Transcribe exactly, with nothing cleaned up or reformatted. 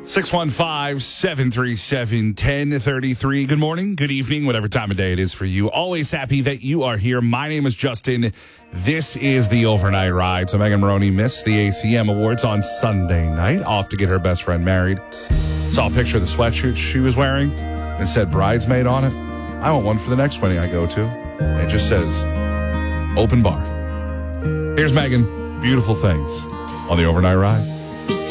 six one five, seven three seven, one zero three three. Good morning, good evening, whatever time of day it is for you. Always happy that you are here. My name is Justin. This is the Overnight Ride. So Megan Maroney missed the A C M Awards on Sunday night, off to get her best friend married. Saw a picture of the sweatshirt she was wearing. It said bridesmaid on it. I want one for the next wedding I go to. It just says open bar. Here's Megan. Beautiful things on the Overnight Ride.